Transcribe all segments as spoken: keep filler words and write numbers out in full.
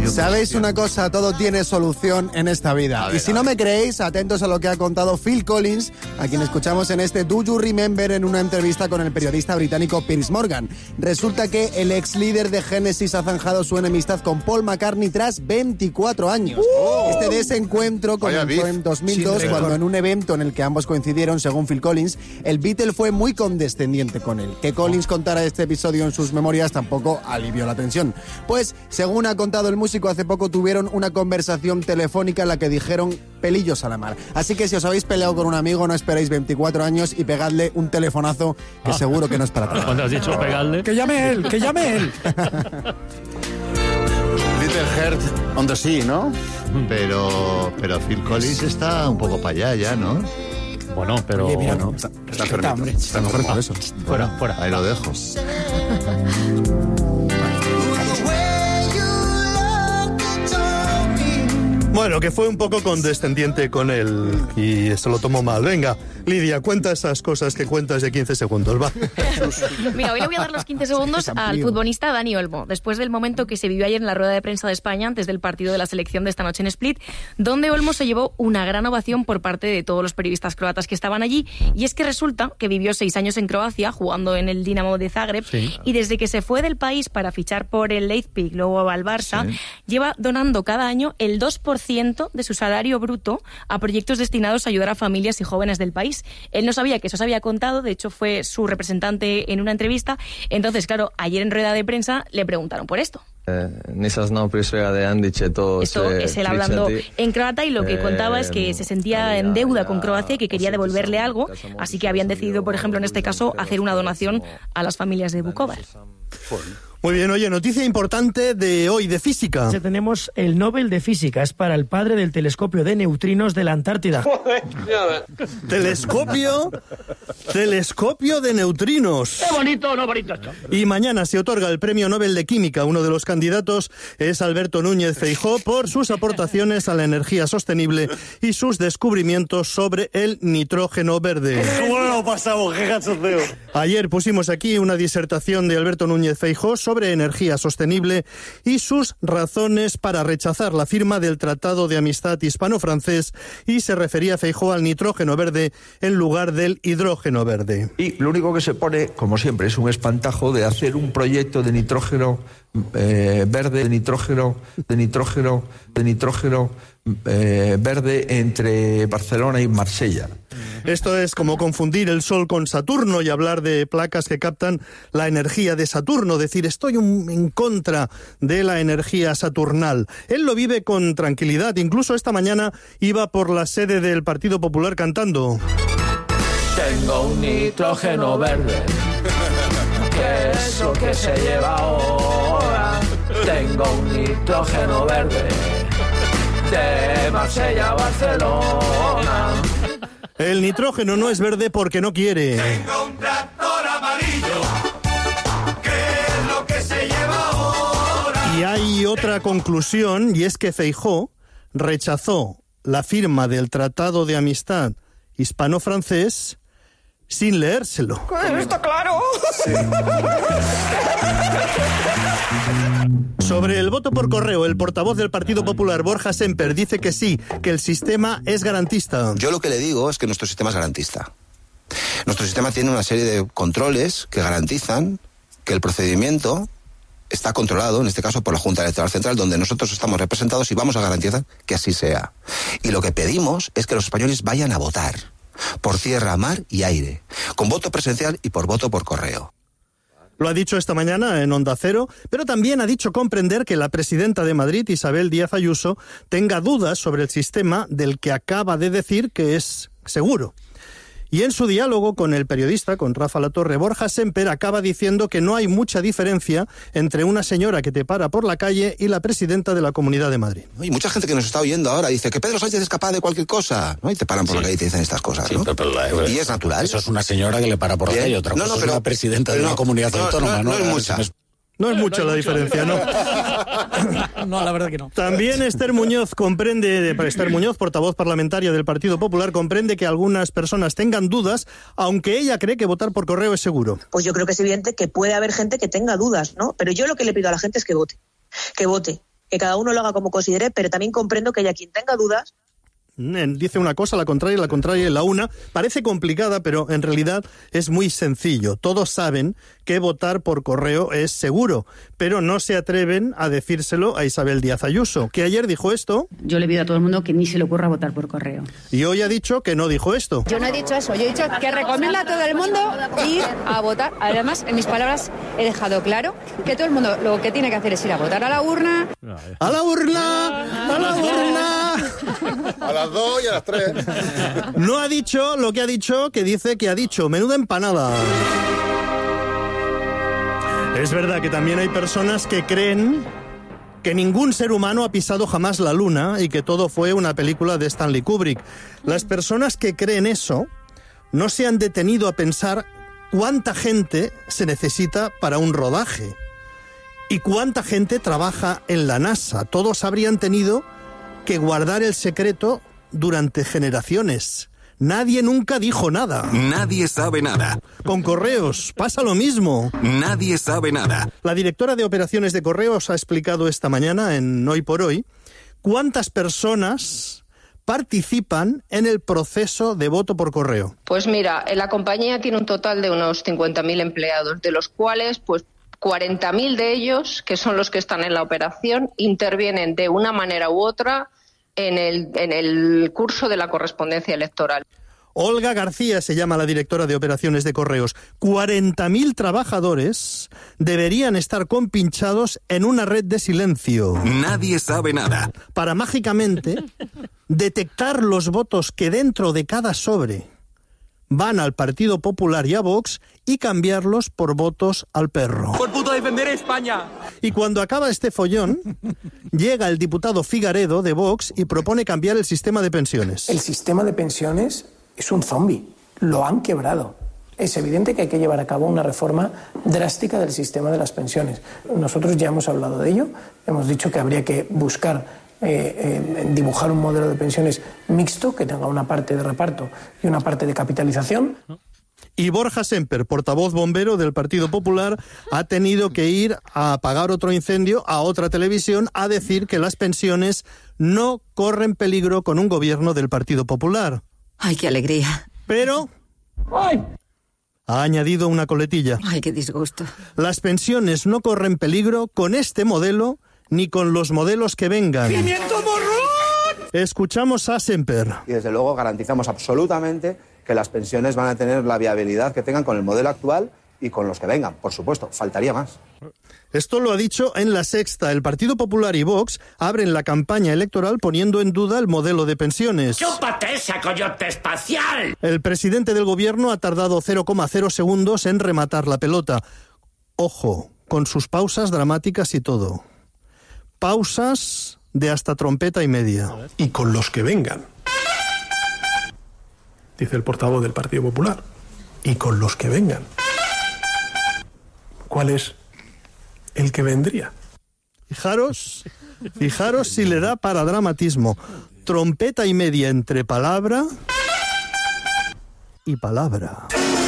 Sabéis una cosa, todo tiene solución en esta vida. Ver, y si no me creéis, atentos a lo que ha contado Phil Collins, a quien escuchamos en este Do You Remember, en una entrevista con el periodista británico Piers Morgan. Resulta que el ex líder de Genesis ha zanjado su enemistad con Paul McCartney tras veinticuatro años. ¡Oh! Este desencuentro comenzó en dos mil dos, cuando en un evento en el que ambos coincidieron, según Phil Collins, el Beatle fue muy condescendiente con él. Que Collins contara este episodio en sus memorias tampoco alivió la tensión. Pues, según ha contado el músico, hace poco tuvieron una conversación telefónica en la que dijeron pelillos a la mar. Así que si os habéis peleado con un amigo, no esperéis veinticuatro años y pegadle un telefonazo que ah. seguro que no es para tanto. ¿Cuándo has dicho pegarle? Que llame él, que llame él. Little Heart on the Sea, ¿no? Pero, pero Phil Collins está un poco para allá ya, ¿no? Bueno, pero... Oye, mira, bueno, está, está está, hombre. Está mejor por eso. Fuera, fuera. Ahí lo dejo. Bueno, que fue un poco condescendiente con él y se lo tomó mal. Venga, Lidia, cuenta esas cosas que cuentas de quince segundos, va. Mira, hoy le voy a dar los quince segundos al futbolista Dani Olmo, después del momento que se vivió ayer en la rueda de prensa de España antes del partido de la selección de esta noche en Split, donde Olmo se llevó una gran ovación por parte de todos los periodistas croatas que estaban allí. Y es que resulta que vivió seis años en Croacia, jugando en el Dinamo de Zagreb, sí. Y desde que se fue del país para fichar por el Leipzig, luego al Barça, sí. Lleva donando cada año el dos por ciento de su salario bruto a proyectos destinados a ayudar a familias y jóvenes del país. Él no sabía que eso se había contado, de hecho fue su representante en una entrevista. Entonces, claro, ayer en rueda de prensa le preguntaron por esto. Esto es él hablando en croata y lo que contaba es que se sentía en deuda con Croacia y que quería devolverle algo, así que habían decidido, por ejemplo, en este caso, hacer una donación a las familias de Vukovar. Muy bien, oye, noticia importante de hoy, de física. Tenemos el Nobel de Física, es para el padre del telescopio de neutrinos de la Antártida. Telescopio, telescopio de neutrinos. ¡Qué bonito, no bonito esto! Y mañana se otorga el Premio Nobel de Química. Uno de los candidatos es Alberto Núñez Feijóo por sus aportaciones a la energía sostenible y sus descubrimientos sobre el nitrógeno verde. ¿Cómo lo pasamos? ¡Qué cachondeo! Ayer pusimos aquí una disertación de Alberto Núñez Feijóo sobre energía sostenible y sus razones para rechazar la firma del Tratado de Amistad Hispano-Francés, y se refería Feijóo al nitrógeno verde en lugar del hidrógeno verde. Y lo único que se pone, como siempre, es un espantajo de hacer un proyecto de nitrógeno eh, verde, de nitrógeno, de nitrógeno, de nitrógeno eh, verde entre Barcelona y Marsella. Esto es como confundir el Sol con Saturno y hablar de placas que captan la energía de Saturno, decir estoy un, en contra de la energía saturnal. Él lo vive con tranquilidad, incluso esta mañana iba por la sede del Partido Popular cantando. Tengo un nitrógeno verde, que es lo que se lleva ahora. Tengo un nitrógeno verde, de Marsella a Barcelona. El nitrógeno no es verde porque no quiere. Tengo un tractor amarillo, que es lo que se lleva ahora. Y hay otra conclusión, y es que Feijóo rechazó la firma del Tratado de Amistad Hispano-Francés sin leérselo. ¿Está claro? Sí. Sobre el voto por correo, el portavoz del Partido Popular, Borja Semper, dice que sí, que el sistema es garantista. Yo lo que le digo es que nuestro sistema es garantista. Nuestro sistema tiene una serie de controles que garantizan que el procedimiento está controlado, en este caso por la Junta Electoral Central, donde nosotros estamos representados, y vamos a garantizar que así sea. Y lo que pedimos es que los españoles vayan a votar por tierra, mar y aire, con voto presencial y por voto por correo. Lo ha dicho esta mañana en Onda Cero, pero también ha dicho comprender que la presidenta de Madrid, Isabel Díaz Ayuso, tenga dudas sobre el sistema del que acaba de decir que es seguro. Y en su diálogo con el periodista, con Rafa Latorre, Borja Semper acaba diciendo que no hay mucha diferencia entre una señora que te para por la calle y la presidenta de la Comunidad de Madrid. Hay mucha gente que nos está oyendo ahora, dice que Pedro Sánchez es capaz de cualquier cosa, ¿no? Y te paran por sí. la calle y te dicen estas cosas, ¿no? Sí, pero, pero, pero, y es natural. Eso es una señora que le para por la calle, otra no, cosa no, pero, es una presidenta de no, una comunidad no, autónoma, ¿no? No, no, no es mucha. No es mucha no la mucho. diferencia, ¿no? No, la verdad que no. También Esther Muñoz comprende, Esther Muñoz, portavoz parlamentaria del Partido Popular, comprende que algunas personas tengan dudas, aunque ella cree que votar por correo es seguro. Pues yo creo que es evidente que puede haber gente que tenga dudas, ¿no? Pero yo lo que le pido a la gente es que vote, que vote. que cada uno lo haga como considere, pero también comprendo que haya quien tenga dudas. Dice una cosa, la contraria, la contraria y la una. Parece complicada, pero en realidad es muy sencillo. Todos saben que votar por correo es seguro, pero no se atreven a decírselo a Isabel Díaz Ayuso, que ayer dijo esto. Yo le pido a todo el mundo que ni se le ocurra votar por correo. Y hoy ha dicho que no dijo esto. Yo no he dicho eso, yo he dicho que recomienda a todo el mundo ir a votar. Además, en mis palabras he dejado claro que todo el mundo lo que tiene que hacer es ir a votar a la urna. ¡A la urna! ¡A la urna! A las dos y a las tres. No ha dicho lo que ha dicho, que dice que ha dicho. Menuda empanada. Es verdad que también hay personas que creen que ningún ser humano ha pisado jamás la luna y que todo fue una película de Stanley Kubrick. Las personas que creen eso no se han detenido a pensar cuánta gente se necesita para un rodaje y cuánta gente trabaja en la NASA. Todos habrían tenido que guardar el secreto durante generaciones. Nadie nunca dijo nada. Nadie sabe nada. Con Correos pasa lo mismo. Nadie sabe nada. La directora de operaciones de Correos ha explicado esta mañana en Hoy por Hoy cuántas personas participan en el proceso de voto por correo. Pues mira, la compañía tiene un total de unos cincuenta mil empleados, de los cuales pues cuarenta mil de ellos, que son los que están en la operación, intervienen de una manera u otra en el, en el curso de la correspondencia electoral. Olga García se llama la directora de operaciones de Correos. cuarenta mil trabajadores deberían estar compinchados en una red de silencio. Nadie sabe nada. Para mágicamente detectar los votos que dentro de cada sobre van al Partido Popular y a Vox y cambiarlos por votos al perro. ¡Por puto defender a España! Y cuando acaba este follón, llega el diputado Figaredo de Vox y propone cambiar el sistema de pensiones. El sistema de pensiones es un zombi. Lo han quebrado. Es evidente que hay que llevar a cabo una reforma drástica del sistema de las pensiones. Nosotros ya hemos hablado de ello. Hemos dicho que habría que buscar Eh, eh, dibujar un modelo de pensiones mixto que tenga una parte de reparto y una parte de capitalización. Y Borja Semper, portavoz bombero del Partido Popular, ha tenido que ir a apagar otro incendio a otra televisión a decir que las pensiones no corren peligro con un gobierno del Partido Popular. ¡Ay, qué alegría! Pero ¡ay! Ha añadido una coletilla. ¡Ay, qué disgusto! Las pensiones no corren peligro con este modelo ni con los modelos que vengan. ¡Pimiento morrón! Escuchamos a Semper. Y desde luego garantizamos absolutamente que las pensiones van a tener la viabilidad que tengan con el modelo actual y con los que vengan, por supuesto, faltaría más. Esto lo ha dicho en La Sexta. El Partido Popular y Vox abren la campaña electoral poniendo en duda el modelo de pensiones. ¡Chúpate esa coyote espacial! El presidente del gobierno ha tardado cero coma cero segundos en rematar la pelota. Ojo, con sus pausas dramáticas y todo. Pausas de hasta trompeta y media. Y con los que vengan, dice el portavoz del Partido Popular. Y con los que vengan. ¿Cuál es el que vendría? Fijaros, fijaros si le da para dramatismo. Trompeta y media entre palabra y palabra.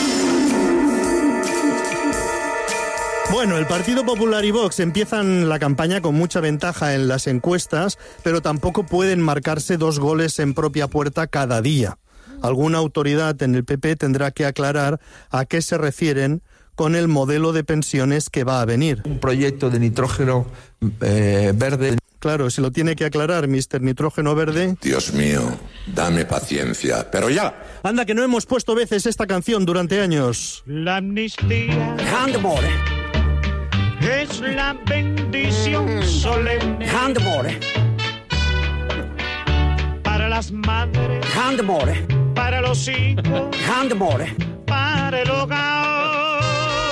Bueno, el Partido Popular y Vox empiezan la campaña con mucha ventaja en las encuestas, pero tampoco pueden marcarse dos goles en propia puerta cada día. Alguna autoridad en el P P tendrá que aclarar a qué se refieren con el modelo de pensiones que va a venir. Un proyecto de nitrógeno eh, verde. Claro, se lo tiene que aclarar, mister Nitrógeno Verde. Dios mío, dame paciencia, pero ya. Anda, que no hemos puesto veces esta canción durante años. La amnistía Handball. es la bendición solemne Handball. para las madres, Handball. para los hijos, Handball. para el hogar.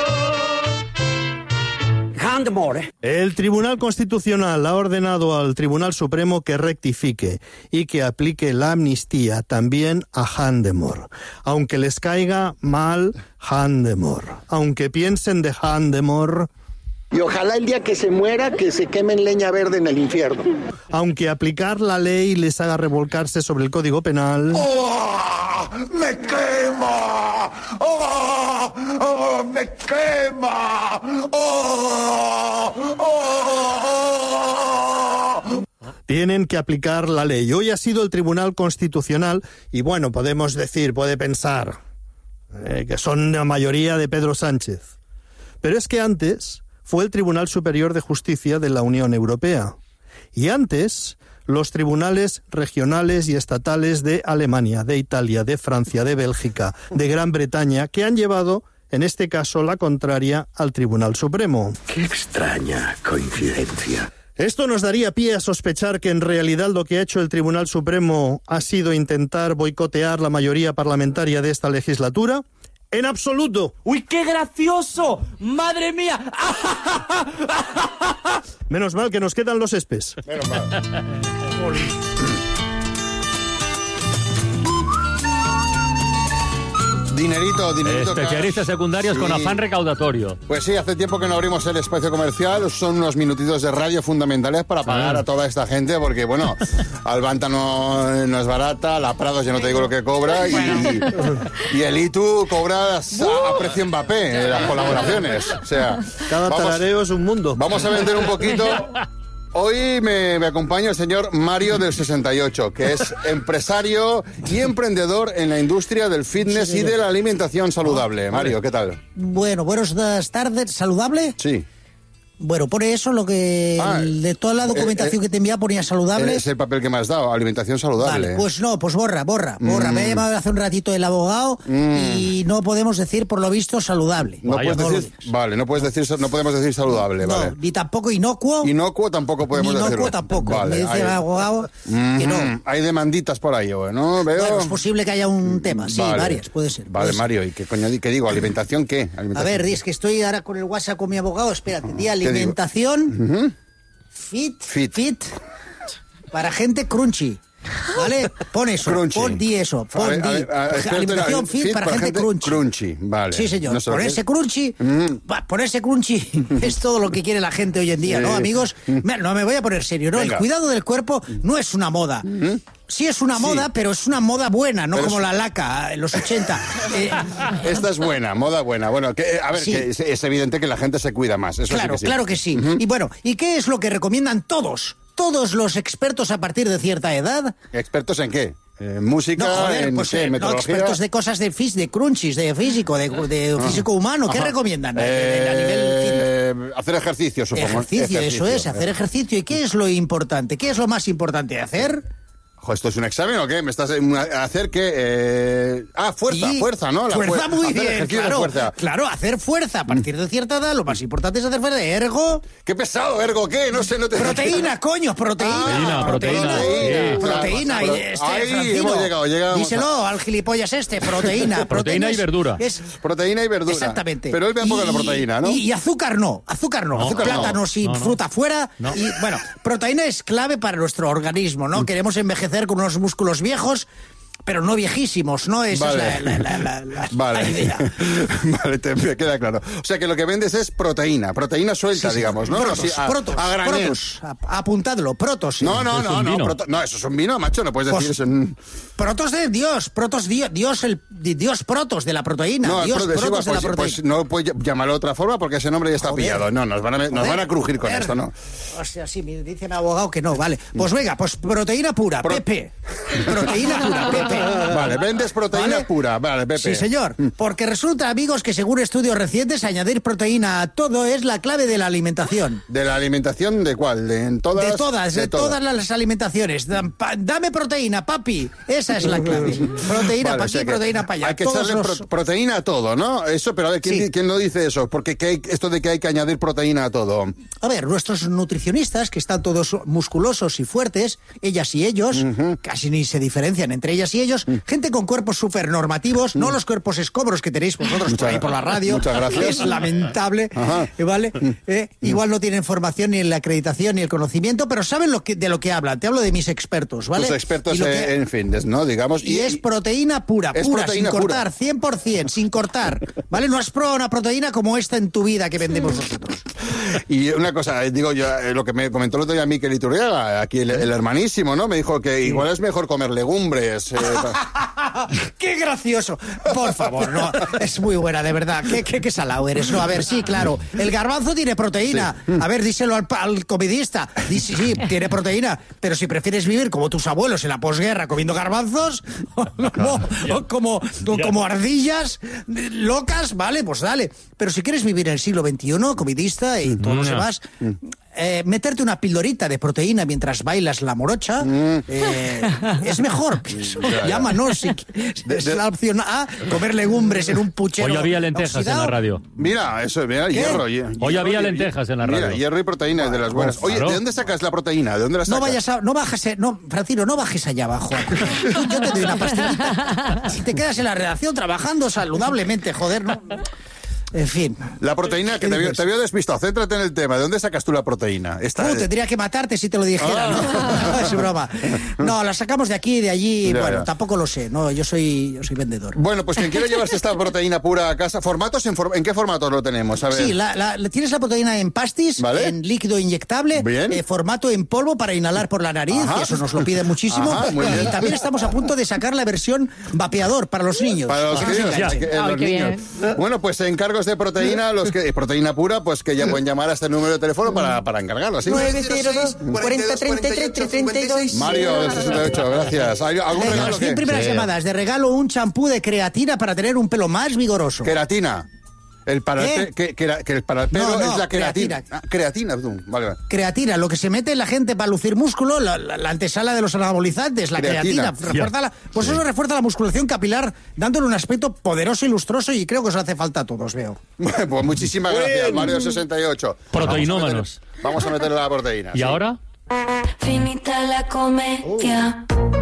Handball. El Tribunal Constitucional ha ordenado al Tribunal Supremo que rectifique y que aplique la amnistía también a Handemor. Aunque les caiga mal Handemor, aunque piensen de Handemor. Y ojalá el día que se muera, que se queme en leña verde en el infierno. Aunque aplicar la ley les haga revolcarse sobre el Código Penal. ¡Oh! ¡Me quema! ¡Oh! ¡Oh! ¡Me quema! ¡Oh! ¡Oh! Tienen que aplicar la ley. Hoy ha sido el Tribunal Constitucional y bueno, podemos decir, puede pensar eh, que son la mayoría de Pedro Sánchez. Pero es que antes fue el Tribunal Superior de Justicia de la Unión Europea. Y antes, los tribunales regionales y estatales de Alemania, de Italia, de Francia, de Bélgica, de Gran Bretaña, que han llevado, en este caso, la contraria al Tribunal Supremo. Qué extraña coincidencia. Esto nos daría pie a sospechar que en realidad lo que ha hecho el Tribunal Supremo ha sido intentar boicotear la mayoría parlamentaria de esta legislatura. ¡En absoluto! ¡Uy, qué gracioso! ¡Madre mía! Menos mal que nos quedan los espes. Menos mal. Dinerito, dinerito. Especialistas cash. secundarios Sí. con afán recaudatorio. Pues sí, hace tiempo que no abrimos el espacio comercial. Son unos minutitos de radio fundamentales para pagar Ah. a toda esta gente, porque, bueno, Albanta no, no es barata, la Prados ya no te digo lo que cobra, y, y el I T U cobra a, a precio Mbappé en las colaboraciones. O sea, Cada vamos, tarareo es un mundo. vamos a vender un poquito. Hoy me, me acompaña el señor Mario del sesenta y ocho, que es empresario y emprendedor en la industria del fitness Sí, y señor. de la alimentación saludable. Mario, ¿qué tal? Bueno, buenas tardes. ¿Saludable? Sí. Bueno, pone eso lo que... Ah, de toda la documentación eh, eh, que te envía ponía saludable. Es el papel que me has dado, alimentación saludable. Vale, pues no, pues borra, borra, borra. Mm. Me ha llamado hace un ratito el abogado Mm. y no podemos decir, por lo visto, saludable. No puedes lo decir, vale, no puedes decir, no podemos decir saludable, No, vale. ni tampoco inocuo. Inocuo tampoco podemos Ni inocuo decirlo. tampoco. Vale, Me dice hay- el abogado que no. Mhm, hay demanditas por ahí, ¿no? Veo. Bueno, es posible que haya un tema, sí, Vale. varias, puede ser. Vale, puede ser. Mario, ¿y qué coño di- qué digo? ¿Alimentación qué? A Alimentación. ver, es que estoy ahora con el WhatsApp con mi abogado. Espérate, di digo? alimentación Ujú. fit, Fit. fit para gente crunchy. ¿Vale? Pon eso, Crunchy. pon di eso, A pon ver, a di. ver, a- experto en Alimentación ali- fit, para, gente, crunchy. Crunchy, vale. Sí, señor. No sé lo que ponerse es. crunchy, va, ponerse crunchy es todo lo que quiere la gente hoy en día, ¿no, Sí. amigos? Mira, no me voy a poner serio, ¿no? Venga. El cuidado del cuerpo no es una moda. Sí es una Sí. moda, pero es una moda buena, no Pero como es- la laca en los ochenta. Eh, Esta es buena, moda buena. Bueno, que, eh, a ver, Sí. que es, es evidente que la gente se cuida más. Eso claro, sí que sí. claro que sí. Ujú. Y bueno, ¿y qué es lo que recomiendan todos? Todos los expertos a partir de cierta edad. ¿Expertos en qué? ¿En música? No, joder, ¿En pues qué? eh, no, ¿Metodología? expertos de cosas de fis, de crunchies, de físico, de, de físico humano. ¿Qué Ajá. recomiendan a- Eh, a nivel fitness? hacer ejercicio, supongo. Ejercicio, eso es, hacer ejercicio. ¿Y qué es lo importante? ¿Qué es lo más importante de hacer? Ojo, ¿esto es un examen o qué? ¿Me estás una- hacer qué? Eh... Ah, fuerza, Y- fuerza, ¿no? La fuerza, fuer- muy hacer bien, ejercicio de claro. fuerza. Claro, hacer fuerza a partir de cierta edad. Lo más importante es hacer fuerza. Ergo, ¡Qué pesado, ergo! ¿Qué? No sé, no te... proteína, coño, proteína. Proteína, proteína, proteína. sí. Proteína, Pro- y este, ahí Francino, hemos llegado, llegamos díselo al gilipollas este, proteína. Proteína y es- verdura. Es, Proteína y verdura. Exactamente. Pero él ve un poco Y- la proteína, ¿no? Y, y azúcar no, azúcar no, No, azúcar no. plátanos y No, no. fruta fuera. No. Y bueno, proteína es clave para nuestro organismo, ¿no? Queremos envejecer con unos músculos viejos, pero no viejísimos, ¿no? Esa Vale. es la, la- la- la- la- Vale. la idea. Vale, te me queda claro. O sea que lo que vendes es proteína, proteína suelta, Sí, sí. digamos, ¿no? Protos, Así, a, protos, a granel. protos. A- apuntadlo, protos. sí. No, no, Es no, un no, vino. proto- no, eso es un vino, macho, no puedes Pues- decir eso. en- Protos de Dios, protos Dios, Dios el di- Dios protos de la proteína, No, el Dios proto- sí, protos de la pues, proteína. pues no puedes llamarlo de otra forma porque ese nombre ya está Joder. pillado. No, nos van a, nos Joder, van a crujir con joder. esto, ¿no? O sea, sí, me dice mi abogado que no, vale. Pues venga, pues proteína pura, Pro- Pepe. Proteína pura, Pepe. Vale, vendes proteína ¿Vale? pura. Vale, Pepe. Sí, señor. Porque resulta, amigos, que según estudios recientes, añadir proteína a todo es la clave de la alimentación. ¿De la alimentación de cuál? ¿De en todas? De todas, de, todas las alimentaciones. Da- pa- Dame proteína, papi. Esa es la clave. Proteína Vale, para o sea aquí, que proteína para allá. Hay que Todos echarle los- pro- proteína a todo, ¿no? Eso, pero a ver, ¿quién, Sí. di- quién lo dice eso? Porque ¿qué hay- esto de que hay que añadir proteína a todo. A ver, nuestros nutricionistas, que están todos musculosos y fuertes, ellas y ellos, casi ni se diferencian entre ellas y ellos, gente con cuerpos supernormativos, no los cuerpos escobros que tenéis vosotros por ahí por la radio, muchas gracias. que es lamentable, Ajá. eh, ¿vale? Eh, igual no tienen formación ni en la acreditación ni el conocimiento, pero saben lo que, de lo que hablan. Te hablo de mis expertos, ¿vale? Tus expertos, Y lo eh, que- en fin, des- ¿no? Digamos. Y es proteína pura, Es pura, proteína sin pura. cortar, cien por ciento, sin cortar, ¿vale? No has probado una proteína como esta en tu vida que vendemos nosotros. Y una cosa, eh, digo yo, eh, lo que me comentó el otro día Miquel Iturriaga, aquí el, el hermanísimo, ¿no? Me dijo que igual es mejor comer legumbres. eh, pa- ¡Qué gracioso! Por favor, no, es muy buena, de verdad. ¿Qué, qué, qué salado eres? No, a ver, sí, claro. El garbanzo tiene proteína. Sí. A ver, díselo al, al comidista. Dice, sí, tiene proteína. Pero si prefieres vivir como tus abuelos en la posguerra comiendo garbanzos, o como, o como, o como ardillas locas, vale, pues dale. Pero si quieres vivir en el siglo veintiuno, comidista y todo lo demás... Eh, meterte una pildorita de proteína mientras bailas la morocha mm. eh, es mejor. Llámanos si es la opción A, comer legumbres en un puchero. Hoy había lentejas oxidado. En la radio. Mira, eso, mira, ¿Qué? hierro. hierro Hoy hierro, había hierro, lentejas en la radio. Mira, hierro y proteína es de las buenas. Oye, ¿de dónde sacas la proteína? ¿De dónde la sacas? No vayas a, no bajes, no, Francino, no bajes allá abajo. Yo te doy una pastillita y te quedas en la redacción trabajando saludablemente, joder, no. En fin. La proteína, que te había, te había despistado. Céntrate en el tema. ¿De dónde sacas tú la proteína? Esta uh, es... Tendría que matarte si te lo dijera, ¿no? No, es broma. No, la sacamos de aquí y de allí. Ya, bueno, ya. Tampoco lo sé. No, yo soy, yo soy vendedor. Bueno, pues quien quiera llevarse esta proteína pura a casa, ¿formatos? ¿En, for... ¿en qué formatos lo tenemos? A ver. Sí, la, la, tienes la proteína en pastis, ¿vale? En líquido inyectable, eh, formato en polvo para inhalar por la nariz, y eso nos lo piden muchísimo. Ajá, muy bien. Y también estamos a punto de sacar la versión vapeador para los niños. Para los, niños, ya. Eh, Ay, los niños. Bueno, pues encargos de proteína, los que proteína pura, pues que ya pueden llamar a este número de teléfono para, para encargarlo, ¿sí? nueve cero dos, cuarenta, treinta y tres, treinta y dos. Mario, del sesenta y ocho, gracias. ¿Algún Venga, regalo? Las cien primeras sí. llamadas de regalo un champú de creatina para tener un pelo más vigoroso. Queratina. El para, ¿Eh? el pe que, que, que el para el pelo no, no, es la queratina. Creatina. Ah, creatina, vale, vale. Creatina, lo que se mete en la gente para lucir músculo, la, la, la antesala de los anabolizantes, la creatina. creatina refuerza la, pues sí. Eso refuerza la musculación capilar, dándole un aspecto poderoso y lustroso, y creo que os hace falta a todos, veo. Pues muchísimas gracias, Mario sesenta y ocho. Proteinómanos. Vamos a, meter, vamos a meterle la proteína. ¿Y ¿sí? ahora? Finita la comedia.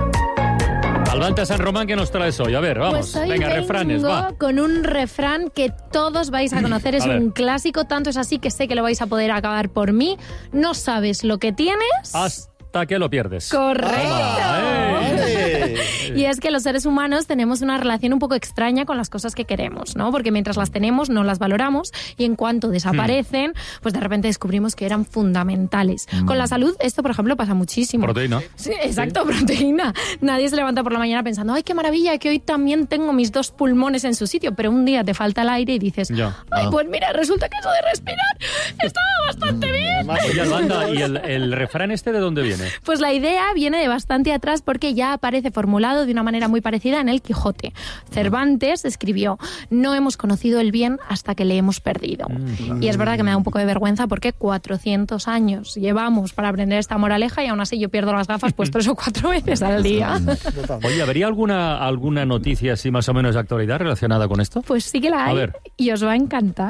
Albalta San Román, ¿qué nos traes hoy? A ver, vamos. Pues hoy Venga, refranes, va. Con un refrán que todos vais a conocer, es a un clásico, tanto es así que sé que lo vais a poder acabar por mí. No sabes lo que tienes... Hasta que lo pierdes. ¡Correcto! Ah, ¡eh! Y es que los seres humanos tenemos una relación un poco extraña con las cosas que queremos, ¿no? Porque mientras las tenemos no las valoramos, y en cuanto desaparecen, hmm. pues de repente descubrimos que eran fundamentales. Hmm. Con la salud esto, por ejemplo, pasa muchísimo. Proteína. Sí, exacto, sí. Proteína. Nadie se levanta por la mañana pensando, ¡ay, qué maravilla, que hoy también tengo mis dos pulmones en su sitio! Pero un día te falta el aire y dices, ya. ¡ay, ah. pues mira, resulta que eso de respirar estaba bastante bien! Oye, Albanda, ¿y el, el refrán este de dónde viene? Pues la idea viene de bastante atrás, porque ya aparece formulado de una manera muy parecida en el Quijote. Cervantes escribió, no hemos conocido el bien hasta que le hemos perdido. Mm. Y es verdad que me da un poco de vergüenza, porque cuatrocientos años llevamos para aprender esta moraleja y aún así yo pierdo las gafas pues tres o cuatro veces al día. Oye, ¿habría alguna, alguna noticia así más o menos de actualidad relacionada con esto? Pues sí que la hay, y os va a encantar.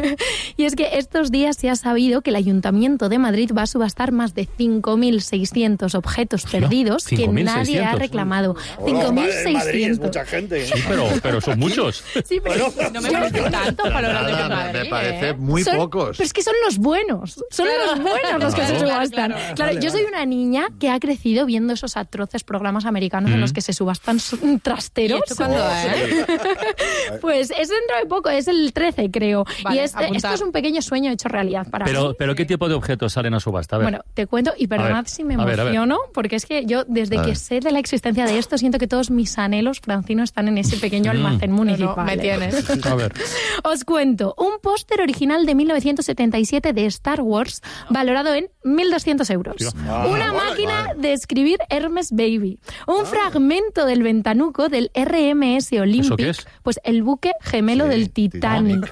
Y es que estos días se ha sabido que el Ayuntamiento de Madrid va a subastar más de cinco mil seiscientos objetos perdidos que nadie ha reclamado. cinco mil seiscientos. Mucha gente. Sí, pero, pero son muchos. Sí, pero bueno, no me parece tanto para lo grande que Madrid. Me parece muy son, pocos. Pero es que son los buenos. Son claro. los buenos los que no, se subastan. Claro, claro. Vale, yo soy una niña que ha crecido viendo esos atroces programas americanos mm. en los que se subastan trasteros. ¿Y esto cuándo es? Pues es dentro de poco, es el trece, creo. Vale, y este, esto es un pequeño sueño hecho realidad para pero, mí. Pero ¿qué tipo de objetos salen a subasta? A ver. Bueno, te cuento, y perdonad si me a ver, emociono, a ver. porque es que yo, desde a que ver. sé de la existencia de esto, siento que todos mis anhelos, Francino, están en ese pequeño almacén mm. municipal. No, me tienes. A ver. Os cuento, un póster original de mil novecientos setenta y siete de Star Wars, valorado en mil doscientos euros. Ah, Una vale, máquina vale. de escribir Hermes Baby. Un ah. fragmento del ventanuco del R M S Olympic. ¿Eso qué es? Pues el buque gemelo sí, del Titanic.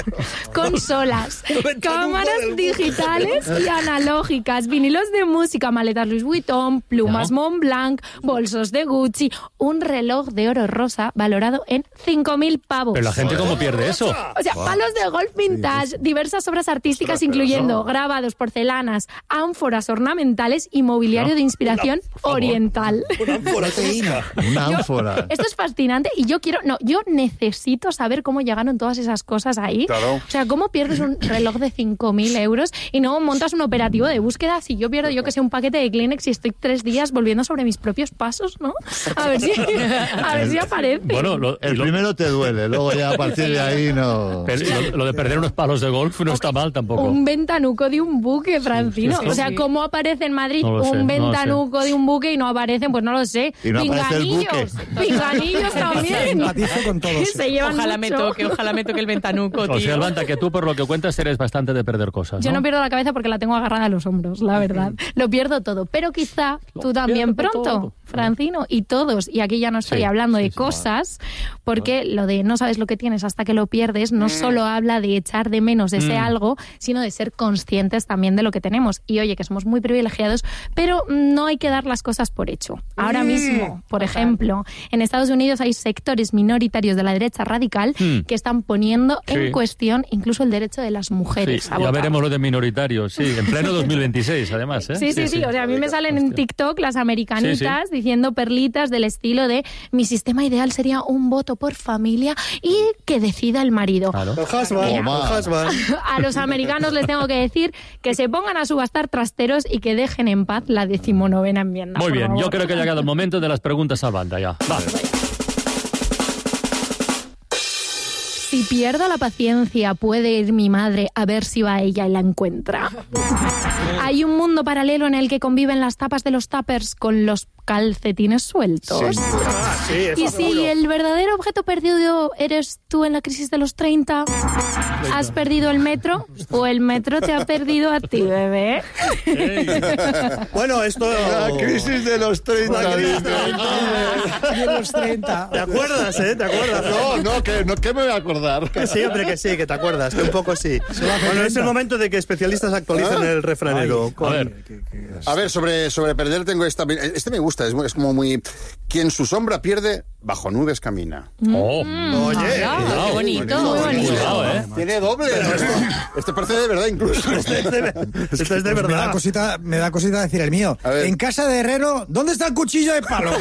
Consolas, cámaras digitales y analógicas, vinilos de música, maletas Louis Vuitton, plumas no. Montblanc, bolsos de Gucci, un reloj de oro rosa valorado en cinco mil pavos. Pero la gente cómo pierde eso. O sea, palos de golf vintage, diversas obras artísticas, ostras, incluyendo grabados, porcelanas, ánforas ornamentales y mobiliario no. de inspiración una, oriental. Una ánfora. Una ánfora. Esto es fascinante y yo quiero, no, yo necesito saber cómo llegaron todas esas cosas ahí. Claro. O sea, cómo pierdes un reloj de cinco mil euros y no montas un operativo de búsqueda. Si yo pierdo, yo que sé, un paquete de Kleenex y estoy tres días volviendo sobre mis propios pasos. ¿no? A ver si, a ver si aparece. Bueno, lo, el lo... primero te duele, luego ya a partir de ahí no... Pero lo, lo de perder unos palos de golf no está mal tampoco. Un ventanuco de un buque, Francino. Sí, sí, sí. O sea, ¿cómo aparece en Madrid no un sé, ventanuco no de un buque y no aparecen? Pues no lo sé. Y no Pinganillos. Pinganillos también. Con todos. Se llevan ojalá mucho. me toque, ojalá me toque el ventanuco, tío. O sea, Albanta, que tú por lo que cuentas eres bastante de perder cosas, ¿no? Yo no pierdo la cabeza porque la tengo agarrada a los hombros, la verdad. Lo pierdo todo. Pero quizá lo tú también pronto, todo. Francino, y todos. Y aquí ya no estoy sí, hablando sí, de sí, cosas, porque lo de no sabes lo que tienes hasta que lo pierdes no mm. solo habla de echar de menos ese mm. algo, sino de ser conscientes también de lo que tenemos. Y oye, que somos muy privilegiados, pero no hay que dar las cosas por hecho. Ahora mm. mismo, por ejemplo, en Estados Unidos hay sectores minoritarios de la derecha radical mm. que están poniendo sí. en cuestión incluso el derecho de las mujeres sí, a ya votar. Veremos lo de minoritarios, sí, en pleno dos mil veintiséis, además. ¿eh? Sí, sí, sí, sí, sí. O sea, a mí me salen en TikTok las americanitas sí, sí. diciendo perlitas del estilo de mi sistema ideal sería un voto por familia y que decida el marido. Claro. El husband, el husband. A los americanos les tengo que decir que se pongan a subastar trasteros y que dejen en paz la decimonovena enmienda. Muy bien, favor. Yo creo que ha llegado el momento de las preguntas a banda ya. Va. Si pierdo la paciencia, puede ir mi madre a ver si va ella y la encuentra. Hay un mundo paralelo en el que conviven las tapas de los tuppers con los calcetines sueltos. Sí. Ah, sí, y si seguro. El verdadero objeto perdido eres tú en la crisis de los treinta, ¿has perdido el metro o el metro te ha perdido a ti, bebé? Hey. Bueno, esto... La crisis de los treinta. De los treinta. ¿Te acuerdas, eh? ¿Te acuerdas? No, no, que, no, que me voy a acordar. Que sí, hombre, que sí, que te acuerdas, que un poco sí. Bueno, es el momento de que especialistas actualicen ¿Ah? el refranero. Ay, con... A ver, a ver sobre, sobre perder tengo esta... Este me gusta, es, es como muy... Quien su sombra pierde, bajo nubes camina. Oh. Mm, Oye, cuidado, qué bonito, muy bonito. Cuidado, ¿eh? Tiene doble. Esto, esto parece de verdad incluso. Esto es de, esto es de verdad. Me da cosita, me da cosita decir el mío. En casa de herrero, ¿dónde está el cuchillo de palo?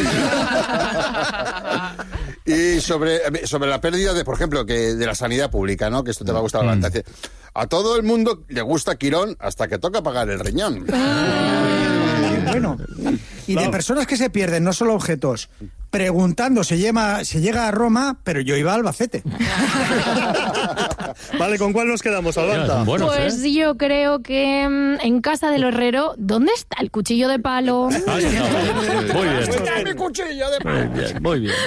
Y sobre, sobre la pérdida de, por ejemplo, que de la sanidad pública, ¿no? Que esto te va a gustar mm. bastante. A todo el mundo le gusta Quirón hasta que toca pagar el riñón. Bueno, y de personas que se pierden, no solo objetos, preguntando, se, lleva, se llega a Roma, pero yo iba a Albacete. Vale, ¿con cuál nos quedamos, Albanta? Buenos, pues ¿eh? Yo creo que en casa del herrero, ¿dónde está el cuchillo de palo? Ahí está. Muy bien. ¡Está mi cuchillo de palo! Muy bien, muy bien.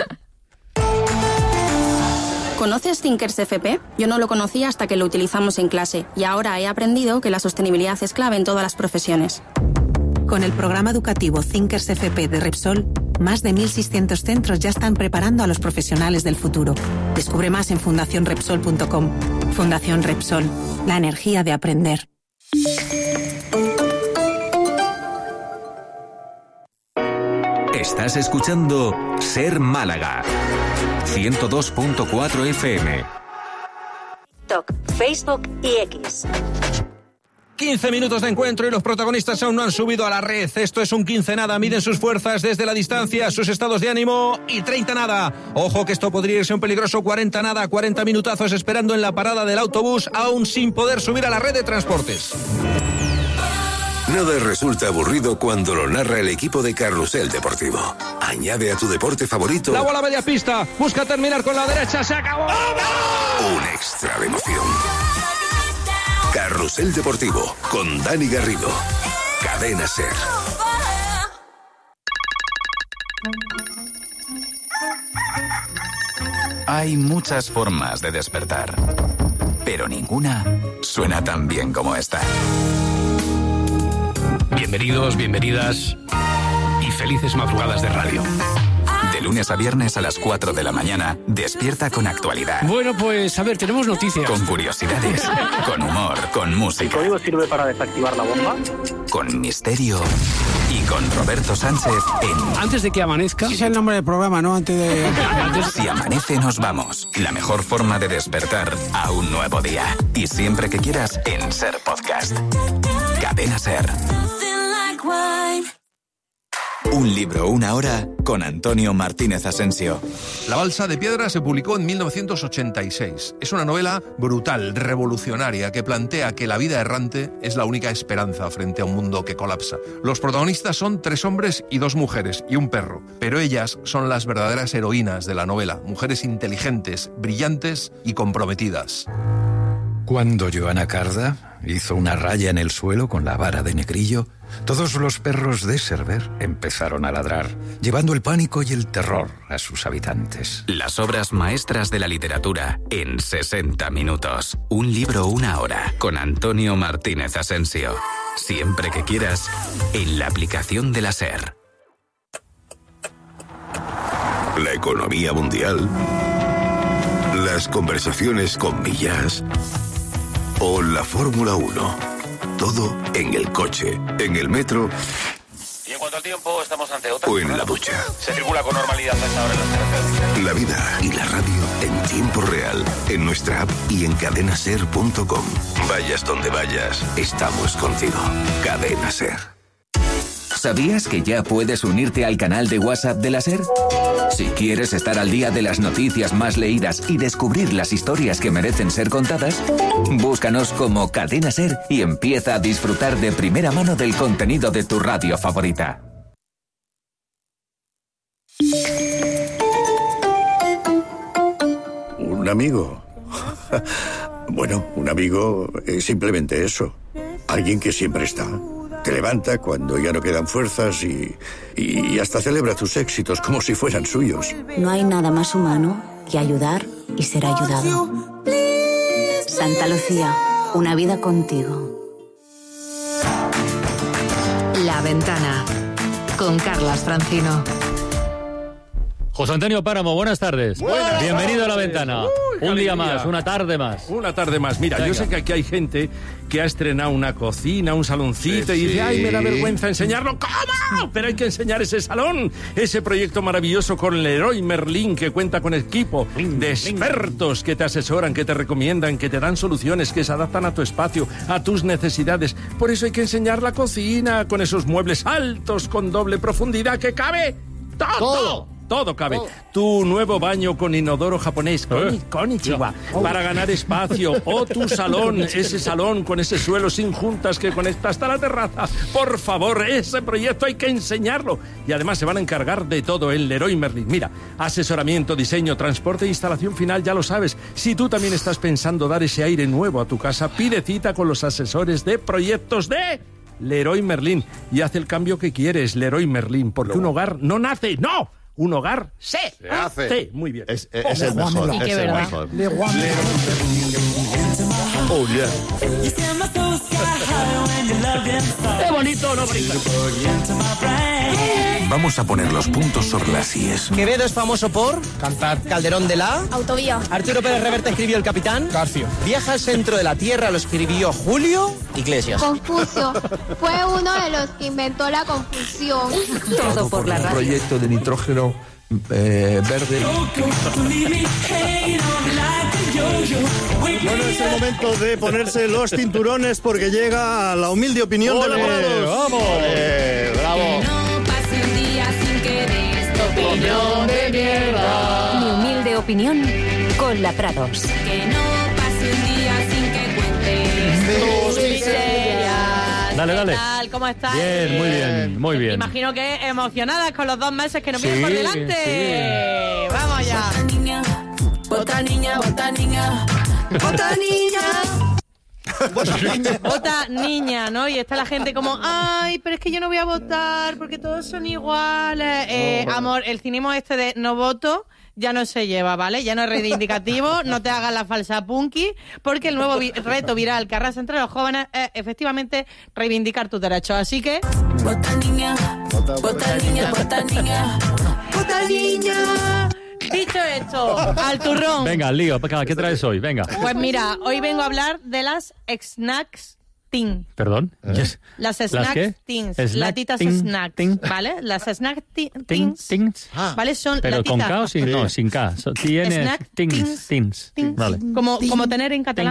¿Conoces Thinkers F P? Yo no lo conocía hasta que lo utilizamos en clase y ahora he aprendido que la sostenibilidad es clave en todas las profesiones. Con el programa educativo Thinkers F P de Repsol, más de mil seiscientos centros ya están preparando a los profesionales del futuro. Descubre más en fundación repsol punto com. Fundación Repsol, la energía de aprender. Estás escuchando Ser Málaga, ciento dos punto cuatro F M. TikTok, Facebook y X. quince minutos de encuentro y los protagonistas aún no han subido a la red. Esto es un quince nada. Miden sus fuerzas desde la distancia, sus estados de ánimo y treinta nada. Ojo que esto podría irse un peligroso cuarenta nada. cuarenta minutazos esperando en la parada del autobús aún sin poder subir a la red de transportes. Nada resulta aburrido cuando lo narra el equipo de Carrusel Deportivo. Añade a tu deporte favorito la bola media pista, busca terminar con la derecha, se acabó. Un extra de emoción. Carrusel Deportivo con Dani Garrido. Cadena Ser. Hay muchas formas de despertar, pero ninguna suena tan bien como esta. Bienvenidos, bienvenidas y felices madrugadas de radio. De lunes a viernes a las cuatro de la mañana, despierta con actualidad. Bueno, pues a ver, tenemos noticias. Con curiosidades, con humor, con música. ¿El código sirve para desactivar la bomba? Con misterio y con Roberto Sánchez en... Antes de que amanezca... Ese es el nombre del programa, ¿no? Antes de... Si amanece, nos vamos. La mejor forma de despertar a un nuevo día. Y siempre que quieras, en Ser Podcast. Cadena Ser. Un libro, una hora, con Antonio Martínez Asensio. La balsa de piedra se publicó en mil novecientos ochenta y seis. Es una novela brutal, revolucionaria, que plantea que la vida errante es la única esperanza frente a un mundo que colapsa. Los protagonistas son tres hombres y dos mujeres, y un perro. Pero ellas son las verdaderas heroínas de la novela. Mujeres inteligentes, brillantes y comprometidas. Cuando Joana Carda hizo una raya en el suelo con la vara de negrillo, todos los perros de Cerver empezaron a ladrar, llevando el pánico y el terror a sus habitantes. Las obras maestras de la literatura en sesenta minutos. Un libro, una hora, con Antonio Martínez Asensio. Siempre que quieras, en la aplicación de la SER. La economía mundial, las conversaciones con Millás o la Fórmula uno. Todo en el coche, en el metro. Y en cuanto al tiempo, estamos ante otra. O en la ducha. Se circula con normalidad a esta hora en las carreteras. La vida y la radio en tiempo real, en nuestra app y en cadena ser punto com. Vayas donde vayas, estamos contigo. Cadena Ser. ¿Sabías que ya puedes unirte al canal de WhatsApp de la SER? Si quieres estar al día de las noticias más leídas y descubrir las historias que merecen ser contadas, búscanos como Cadena SER y empieza a disfrutar de primera mano del contenido de tu radio favorita. Un amigo. Bueno, un amigo es simplemente eso. Alguien que siempre está. Te levanta cuando ya no quedan fuerzas y, y hasta celebra tus éxitos como si fueran suyos. No hay nada más humano que ayudar y ser ayudado. Santa Lucía, una vida contigo. La Ventana, con Carlas Francino. José Antonio Páramo, buenas tardes. Buenas Bienvenido tardes. a La Ventana. Uy, qué un día alegría. más, una tarde más. Una tarde más. Mira, Venga. yo sé que aquí hay gente que ha estrenado una cocina, un saloncito, Sí, y dice, sí. ay, me da vergüenza enseñarlo. ¿Cómo? Pero hay que enseñar ese salón, ese proyecto maravilloso con Leroy Merlin, que cuenta con equipo de expertos que te asesoran, que te recomiendan, que te dan soluciones, que se adaptan a tu espacio, a tus necesidades. Por eso hay que enseñar la cocina con esos muebles altos, con doble profundidad, que cabe todo. Todo. Todo cabe. Tu nuevo baño con inodoro japonés, con, Eh. konnichiwa, para ganar espacio. O tu salón, ese salón con ese suelo sin juntas que conecta hasta la terraza. Por favor, ese proyecto hay que enseñarlo. Y además se van a encargar de todo en Leroy Merlin. Mira, asesoramiento, diseño, transporte e instalación final, ya lo sabes. Si tú también estás pensando dar ese aire nuevo a tu casa, pide cita con los asesores de proyectos de Leroy Merlin y haz el cambio que quieres, Leroy Merlin, porque un hogar no nace, ¡no! Un hogar se, Se hace. Muy bien. Es, es, es el mejor. Y Es qué el verdad. mejor. Oh, yeah. ¡Qué bonito, no bonito! Vamos a poner los puntos sobre las íes. Quevedo es famoso por cantar. Calderón de la Autovía. Arturo Pérez Reverte escribió El Capitán. García. Viaja al centro de la Tierra lo escribió Julio Iglesias. Confucio. Fue uno de los que inventó la confusión. Todo por la radio. Proyecto de nitrógeno eh, verde. Bueno, es el momento de ponerse los cinturones porque llega la humilde opinión de la ¡Ole! Prados. ¡Vamos! Eh, bravo. No pase un día sin que des tu Opinión de mierda. Mi humilde opinión con la Prados. Que no pase un día sin que cuentes tus miserias. Dale, dale. ¿Qué tal? ¿Cómo estás? Bien, muy bien, muy bien. Imagino que emocionadas con los dos meses que nos Sí, vienen por delante. Vamos ya. Vota niña, vota niña, vota niña. Vota niña, ¿no? Y está la gente como, ay, pero es que yo no voy a votar porque todos son iguales. Eh, amor, el cinismo este de no voto ya no se lleva, ¿vale? Ya no es reivindicativo, no te hagas la falsa punky, porque el nuevo vi- reto viral que arrasa entre los jóvenes es efectivamente reivindicar tus derechos. Así que... Vota niña, vota niña, vota niña, vota niña. Dicho esto, al turrón. Venga, al lío. ¿Qué traes hoy? Venga. Pues mira, hoy vengo a hablar de las snacks teen. Perdón. Yes. Las ¿Las snacks qué? teens, Snack latitas teen, snacks, teen. ¿vale? Las snacks ti- Tin, teens, tins. ¿vale? Son Pero con latitas. K o sin, no, sin K. So- Tiene Snack tins, teens. tins. Teens. Vale. Como, como tener en catalán.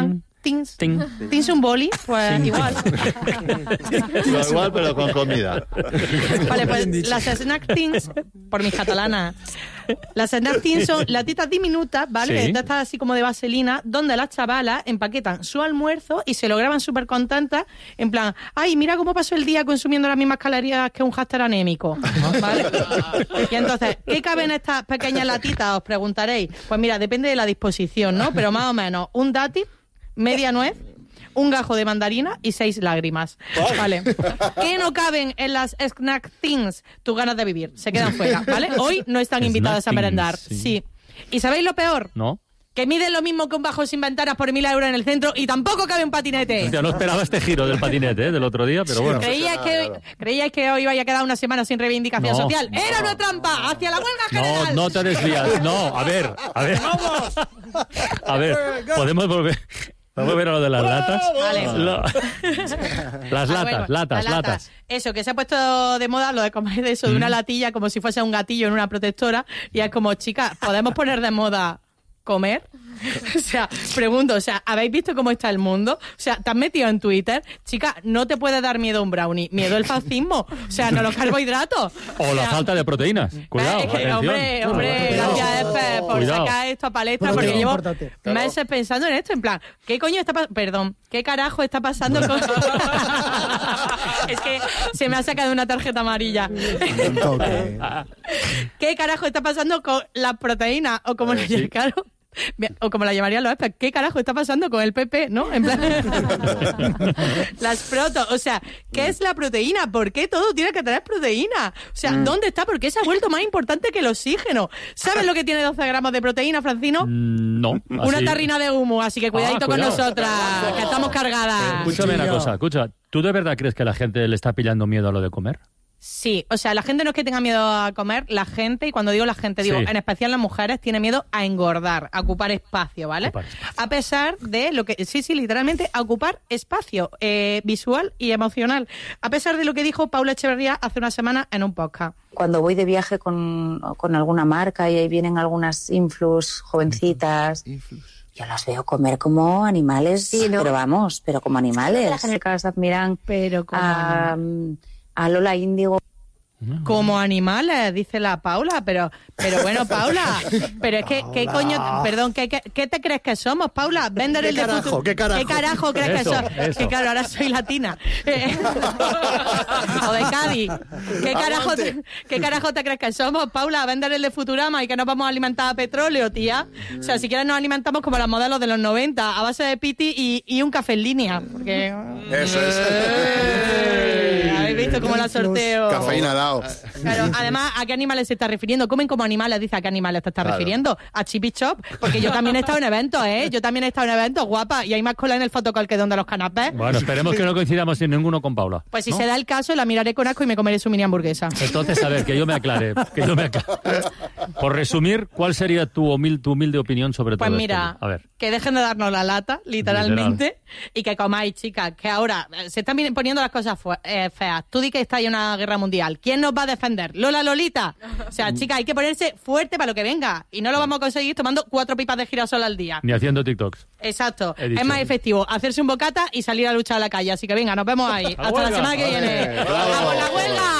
Things. Ting. Tienes un boli, pues Sí. igual. Lo igual, pero con comida. Vale, pues las snack things, por mis catalanas, las snack things son latitas diminutas, ¿vale? Sí. De estas así como de vaselina, donde las chavalas empaquetan su almuerzo y se lo graban súper contentas, en plan, ay, mira cómo pasó el día consumiendo las mismas calorías que un hámster anémico, ¿vale? Y entonces, ¿qué cabe en estas pequeñas latitas? Os preguntaréis. Pues mira, depende de la disposición, ¿no? Pero más o menos, un dátil, media nuez, un gajo de mandarina y seis lágrimas. Vale. ¿Qué no caben en las snack things? Tus ganas de vivir. Se quedan fuera, ¿vale? Hoy no están Snack invitadas a things, merendar. sí. Sí. ¿Y sabéis lo peor? ¿No? Que miden lo mismo que un bajo sin ventanas por mil euros en el centro y tampoco cabe un patinete. Hostia, no esperaba este giro del patinete, ¿eh? Del otro día, pero bueno. ¿Creíais que, ¿Creíais que hoy iba a quedar una semana sin reivindicación No. social? ¡Era una trampa! ¡Hacia la huelga No, general! no te desvías. No, a ver, a ver. A ver, podemos volver. ¿Podemos volver a lo de las latas? Vale. Lo- Las Ah, latas, bueno, latas, las latas. Eso, que se ha puesto de moda lo de comer eso, de una latilla como si fuese un gatillo en una protectora. Y es como, chicas, ¿podemos poner de moda comer? O sea, pregunto, o sea, ¿habéis visto cómo está el mundo? O sea, ¿te has metido en Twitter? Chica, no te puede dar miedo un brownie, miedo el fascismo. O sea, no los carbohidratos. O la falta de proteínas. Cuidado, Es que, atención. hombre, hombre, Cuidado. gracias, Espe, por Cuidado. sacar esto a palestra, Bueno, porque pero llevo importante. meses pensando en esto, en plan, ¿qué coño está pasando? Perdón, ¿qué carajo está pasando con...? Es que se me ha sacado una tarjeta amarilla. ¿Qué carajo está pasando con la proteína? O como la sí. claro, o como la llamarían los Espe, ¿qué carajo está pasando con el P P? ¿No? En plan... Las proto, o sea, ¿qué es la proteína? ¿Por qué todo tiene que tener proteína? O sea, ¿dónde está? ¿Por qué se ha vuelto más importante que el oxígeno? ¿Sabes lo que tiene doce gramos de proteína, Francino? No. Una así- tarrina de humo, así que cuidadito Ah, con cuidado. nosotras, que estamos cargadas. Escúchame una cosa, escucha. ¿Tú de verdad crees que la gente le está pillando miedo a lo de comer? Sí, o sea, la gente no es que tenga miedo a comer, la gente, y cuando digo la gente, digo, Sí. en especial las mujeres, tiene miedo a engordar, a ocupar espacio, ¿vale? A pesar de lo que, sí, sí, literalmente, a ocupar espacio eh, visual y emocional. A pesar de lo que dijo Paula Echeverría hace una semana en un podcast. Cuando voy de viaje con, con alguna marca y ahí vienen algunas influs jovencitas, yo las veo comer como animales, pero vamos, pero como animales. Las chicas admiran pero como a, a Lola Índigo. Como animales, dice la Paula, pero pero bueno, Paula, pero es que, ¿qué coño? Perdón, ¿qué, qué, qué te crees que somos, Paula? Vender ¿Qué el de carajo? futuro. ¿Qué carajo? ¿Qué carajo crees Eso, que somos? eso. Que claro, ahora soy latina. Eh, o de Cádiz. ¿Qué carajo, te, ¿Qué carajo te crees que somos, Paula? Vender el de Futurama y que nos vamos a alimentar a petróleo, tía. O sea, si quieres nos alimentamos como las modelos de los noventa, a base de piti y, y un café en línea. Porque... Eso es. Eh, ¿Habéis visto cómo la sorteo? Cafeína al lado. Claro, además, ¿a qué animales se está refiriendo? ¿Comen como animales? Dice, ¿a qué animales te estás Claro. refiriendo? A Chip y Chop. Porque yo también he estado en eventos, ¿eh? Yo también he estado en eventos, guapa. Y hay más cola en el fotocall que donde los canapés. Bueno, esperemos que no coincidamos en ninguno con Paula. Pues si ¿no? se da el caso, la miraré con asco y me comeré su mini hamburguesa. Entonces, a ver, que yo me aclare. Que yo me aclare. Por resumir, ¿cuál sería tu, humil- tu humilde opinión sobre Pues todo mira, esto? A ver. que dejen de darnos la lata, literalmente, y que comáis, chicas, que ahora eh, se están vi- poniendo las cosas fue- eh, feas. Tú di que está en una guerra mundial. ¿Quién nos va a defender? ¿Lola Lolita? O sea, chicas, hay que ponerse fuerte para lo que venga. Y no lo vamos a conseguir tomando cuatro pipas de girasol al día. Ni haciendo TikToks. Exacto. He dicho. Es más efectivo hacerse un bocata y salir a luchar a la calle. Así que venga, nos vemos ahí. ¡A Hasta la huelga! semana que viene. Bravo. ¡Vamos, la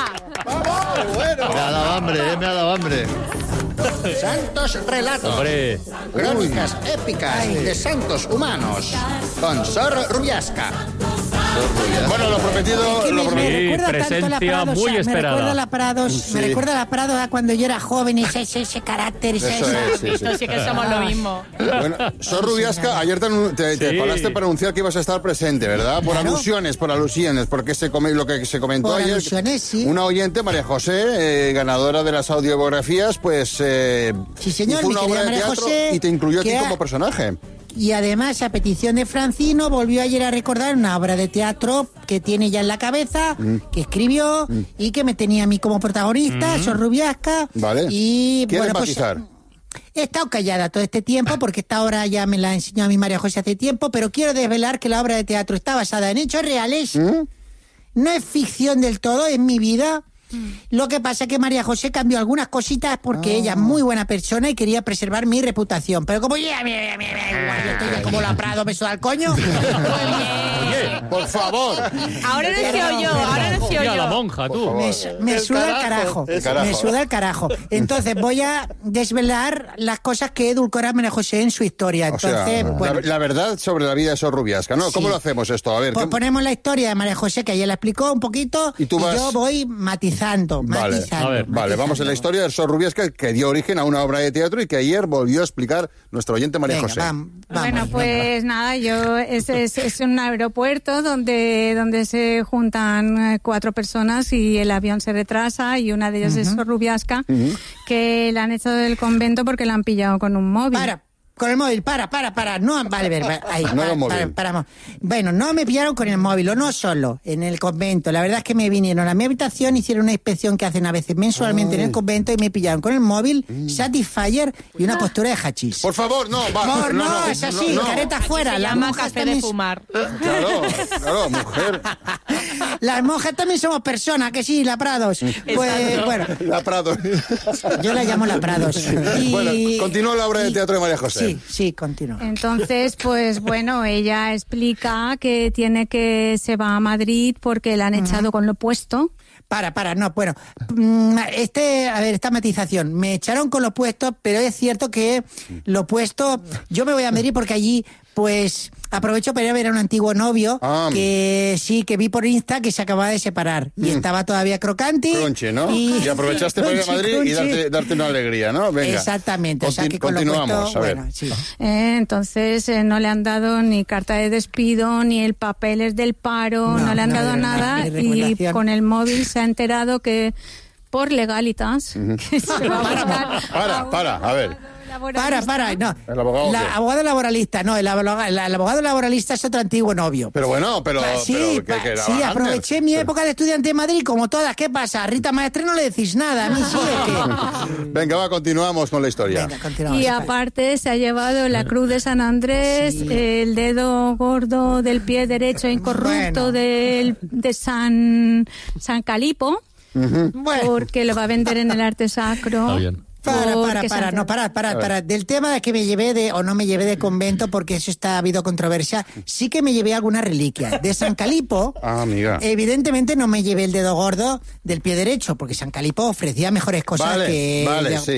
huelga! Me ha dado hambre, eh, me ha dado hambre. Santos relatos. Hombre. Crónicas épicas de santos humanos. Con Sor Rubiasca. Bueno, lo prometido, Es que lo me, me prometido. recuerda tanto a la Prados, muy me esperada. recuerda a la Prados, Sí. me recuerda a la Prados a cuando yo era joven, ese, ese, ese carácter, ese, Eso esa- es, sí, sí. Esto sí que somos lo mismo. Bueno, Sor Rubiasca, ayer te, anu- te, te Sí. paraste para anunciar que ibas a estar presente, ¿verdad? Por Claro. alusiones, por alusiones, porque se come, lo que se comentó Por ayer. alusiones, sí. Una oyente, María José, eh, ganadora de las audiobiografías, pues. Eh, Sí, señor, hizo mi una querida obra de María teatro José, y te incluyó a ti que ha- como personaje. Y además, a petición de Francino, volvió ayer a recordar una obra de teatro que tiene ya en la cabeza, que escribió y que me tenía a mí como protagonista, Sor Rubiasca. Vale. Y ¿Quiere bueno, pues empatizar? he estado callada todo este tiempo porque esta obra ya me la enseñó a mi María José hace tiempo, pero quiero desvelar que la obra de teatro está basada en hechos reales. No es ficción del todo, es mi vida. Lo que pasa es que María José cambió algunas cositas porque Ah. ella es muy buena persona y quería preservar mi reputación. Pero como ya, mira, mira, mira, igual, yo estoy ya como la Prado, me suda al coño. Oye, por favor. Ahora no he sido yo, ahora no he sido Mira, la yo. monja, tú. Me, me suda el carajo. el carajo. Me suda el carajo. Entonces voy a desvelar las cosas que edulcora María José en su historia. O sea, Entonces, bueno, la, la verdad sobre la vida de Sorrubiasca, ¿no? ¿Cómo Sí. lo hacemos esto? A ver, pues ¿qué- ponemos la historia de María José, que ella la explicó un poquito, Y tú vas- yo voy matizando, Vale, matizando. vale, matizando. vamos en la historia de Sorrubiasca que dio origen a una obra de teatro y que ayer volvió a explicar nuestro oyente María Venga, José. vam- vamos, Bueno, pues nada, yo es, es, es un aeropuerto donde, donde se juntan eh, cuatro personas y el avión se retrasa y una de ellas es Sorrubiasca, que la han echado del convento porque la han pillado con un móvil. Para, con el móvil, para, para, para. No, vale, vale, vale, ahí, No para, era un móvil. para, paramos. Bueno, no me pillaron con el móvil, o no solo, en el convento. La verdad es que me vinieron a mi habitación, hicieron una inspección que hacen a veces mensualmente en el convento y me pillaron con el móvil, Satisfyer y una postura de hachís. Por favor, no, va. No, no, no, es así, no, no. careta fuera. Se Las llama monjas café también, de fumar. Claro, claro, mujer. las monjas también somos personas, que sí, la Prados. Pues, bueno, La Prado. yo la llamo la Prados. Y- Bueno, continúa la obra de y- teatro de María José. Sí, sí, continúa. Entonces, pues bueno, ella explica que tiene que se va a Madrid porque la han echado con lo puesto. Para, para, no, bueno, mm, este, a ver, esta matización, me echaron con lo puesto, pero es cierto que lo puesto, yo me voy a Madrid porque allí, pues, aprovecho para ir a ver a un antiguo novio Ah. que sí, que vi por Insta que se acababa de separar y estaba todavía crocanti. Crunchy, ¿no? Y, aprovechaste para ir a Crunchy, Madrid y crunchy. darte, darte una alegría, ¿no? Venga. Exactamente, o sea Contin- que con lo continuamos, puesto, a ver. bueno, sí. Eh, entonces eh, no le han dado ni carta de despido, ni el papeles del paro, no, No, le han no dado le dieron nada nada, ni y regulación. con el móvil se ha enterado que por legalitas que se va a buscar Para, para, a ver. Para, para, no. ¿El abogado La, qué? abogado laboralista, no, el abogado, el abogado laboralista es otro antiguo novio. Pero bueno, pero... Pa- sí, pero, ¿qué- pa- qué era, sí, Wagner? aproveché mi época de estudiante en Madrid, como todas. ¿Qué pasa? A Rita Maestre no le decís nada, a mí sí o qué. Venga, va, continuamos con la historia. Venga, continuamos. Y aparte se ha llevado la cruz de San Andrés, el dedo gordo del pie derecho incorrupto Bueno. del, de San, San Calipo, Bueno. porque lo va a vender en el arte sacro. Está bien. Para, para, porque para, se- no, para, para, para. Del tema de que me llevé de, o no me llevé de convento, porque eso está, ha habido controversia, sí que me llevé alguna reliquia. De San Calipo, Ah, amiga. evidentemente no me llevé el dedo gordo del pie derecho, porque San Calipo ofrecía mejores cosas Vale, que... vale, ya- sí.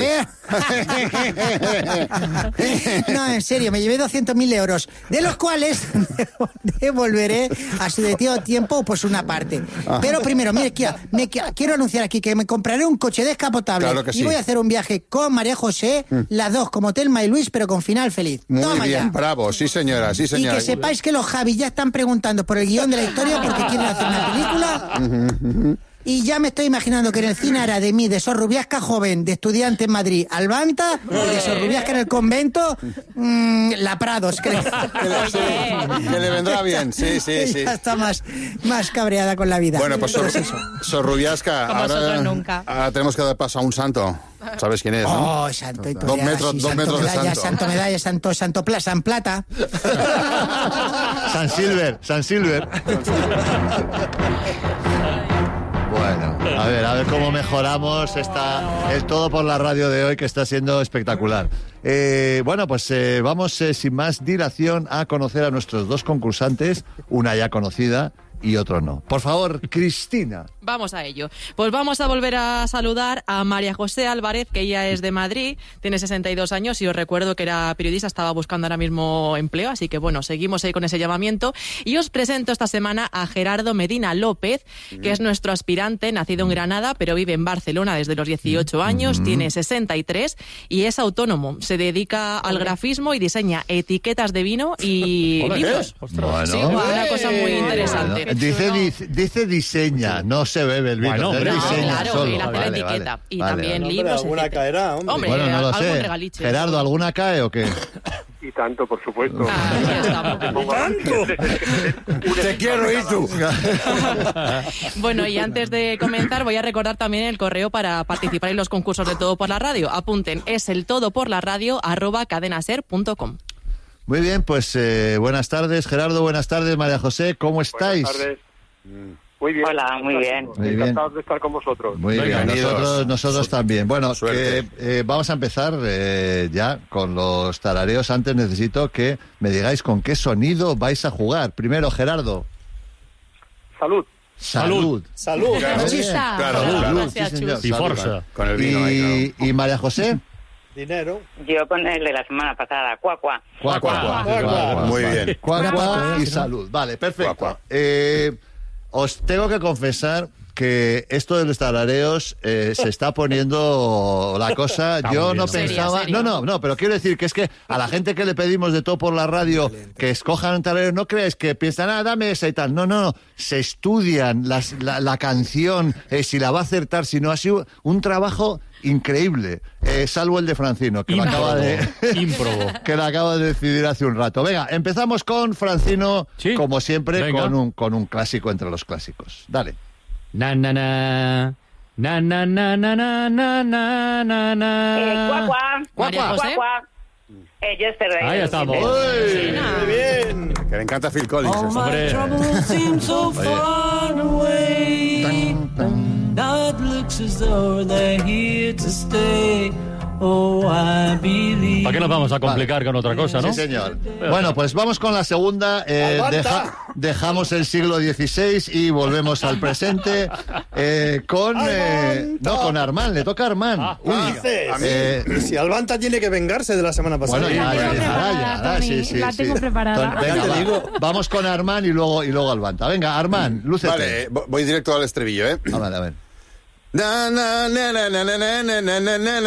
No, en serio, me llevé doscientos mil euros, de los cuales devolveré a su debido tiempo pues una parte. Ah. Pero primero, mire, quiero, me, quiero anunciar aquí que me compraré un coche descapotable Claro que y sí. voy a hacer un viaje con María José, las dos como Telma y Luis, pero con final feliz. Muy Toma bien, ya. bravo, sí señora, sí Y señora. que sepáis que los Javi ya están preguntando por el guión de la historia porque quieren hacer una película. Y ya me estoy imaginando que en el cine hará de mí, de Sorrubiasca joven, de estudiante en Madrid, Albanta, y de Sorrubiasca en el convento, mmm, La Prados, creo. Que le, sí, que le vendrá bien, sí, sí, sí. Ya está más, más cabreada con la vida. Bueno, pues Sor, Sorrubiasca, Como ahora, nosotros nunca. ahora tenemos que dar paso a un santo. ¿Sabes quién es, no? Oh, santo y todo. Dos ya, metros- sí, dos santo metros de medalla, santo. santo medalla, santo, santo pla, San Plata. San Silver, San Silver. Bueno, a ver, a ver cómo mejoramos esta, el todo por la radio de hoy, que está siendo espectacular. Eh, bueno, pues eh, vamos eh, sin más dilación a conocer a nuestros dos concursantes, una ya conocida y otro no. Por favor, Cristina. Vamos a ello. Pues vamos a volver a saludar a María José Álvarez, que ella es de Madrid, tiene sesenta y dos años y os recuerdo que era periodista, estaba buscando ahora mismo empleo, así que bueno, seguimos ahí con ese llamamiento. Y os presento esta semana a Gerardo Medina López, que es nuestro aspirante, nacido en Granada, pero vive en Barcelona desde los dieciocho años, tiene sesenta y tres y es autónomo. Se dedica al grafismo y diseña etiquetas de vino y Hola, ¿qué? libros. Bueno. Sí, una cosa muy interesante. Bueno, dice, dice, dice diseña, no se bebe el vino. Bueno, él hombre, No, diseña claro, solo. él hace la Vale, etiqueta. vale, Y vale, también vale. libros, alguna etcétera. caerá, hombre. Hombre, Bueno, no lo algún sé. regaliche. Gerardo, ¿alguna cae o qué? Y tanto, por supuesto. Ah, ya estamos. Te quiero ir tú. Bueno, y antes de comenzar voy a recordar también el correo para participar en los concursos de Todo por la Radio. Apunten, es el todoporlaradio arroba cadenaser punto com. Muy bien, pues eh, buenas tardes, Gerardo, buenas tardes, María José, ¿cómo estáis? Buenas tardes. Muy bien. Hola, muy bien. Muy bien. Encantados de estar con vosotros. Muy bien, Bienvenidos. nosotros, nosotros también. Bueno, Suerte. que, eh, vamos a empezar eh, ya con los tarareos. Antes necesito que me digáis con qué sonido vais a jugar. Primero, Gerardo. Salud. Salud. Salud. Claro, Muy bien. claro, Salud, claro. sí, señor. Y Salud. forza. Con el vino ahí, Y, y María José. Dinero. Yo con el de la semana pasada, cuacua. Cuá, cuá, cuá. Cuá, cuá. Muy bien. Cuá, cuá y salud. Vale, perfecto. Cuá, cuá. Eh, os tengo que confesar que esto de los tarareos eh, se está poniendo la cosa. Está Yo muy no bien, ¿no? pensaba. Seria, No, seria. no, no, pero quiero decir que es que a la gente que le pedimos de todo por la radio que escojan un tarareo, no creáis que piensan, ah, dame esa y tal. No, no, no. Se estudian las- la, la canción, eh, si la va a acertar, si no. Ha sido un trabajo increíble, eh, salvo el de Francino, que lo acaba de. Ímprobo. que lo acaba de decidir hace un rato. Venga, empezamos con Francino, Sí. como siempre, Venga. con un, con un clásico entre los clásicos. Dale. Na, na, na. Na, na, na, na, na, na, na, na, na. Eh, cuacua. María José. Cuacua. Eh, Yesterday. Ahí estamos. ¡Uy! Muy bien. Que le encanta Phil Collins. eso. Hombre. ¿Para qué nos vamos a complicar con otra cosa, no? Sí, señor. Bueno, pues vamos con la segunda. Eh, ¡Aguanta! deja- dejamos el siglo dieciséis y volvemos al presente eh, con... eh, no, con Armán. Le toca a Armán. Ah, Uy, dices? eh, Si Albanta tiene que vengarse de la semana pasada. bueno, ya, ya, tengo ya, preparada, ya, ya, Tony, sí, sí, la sí. tengo preparada. Entonces, venga, Ya te va. digo. Vamos con Armán y luego, y luego Albanta. Venga, Armán, lúcete. Vale, eh, voy directo al estribillo, ¿eh? A ver, a ver. Na, na, na, na, na, na, na, na, na, na,